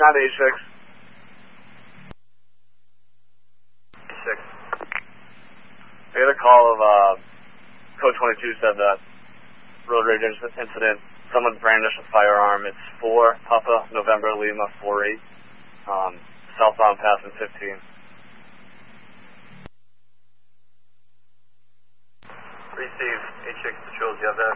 986. 6. I got a call of code 22 said that road rage incident. Someone brandished a firearm. It's 4 Papa November Lima 48. Southbound passing 15. Receive 86 Patrol, do you have that?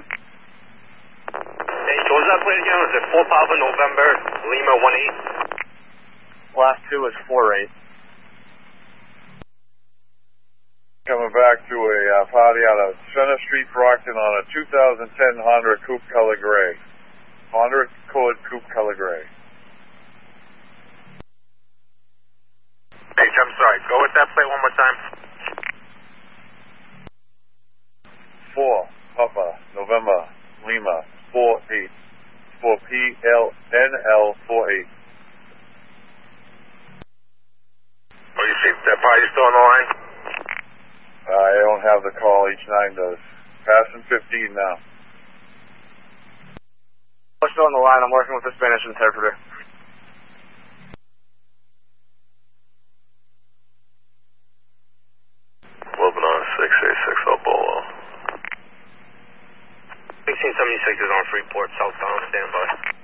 Hey, what was that plate again? Was it 4 Papa November Lima 18? Last two is 48. Coming back to a party out of Center Street, Brockton on a 2010 Honda Coupe Color Gray. Honda Accord Coupe Color Gray. Hey, I'm sorry. Go with that plate one more time. 4 Papa November Lima 48. 4 PLNL 48. Oh, you see that party still on the line? I don't have the call, each 9 does. Passing 15 now. We're still on the line. I'm working with the Spanish interpreter. Lebanon 686 El Bolo. 1676 is on Freeport, southbound, standby.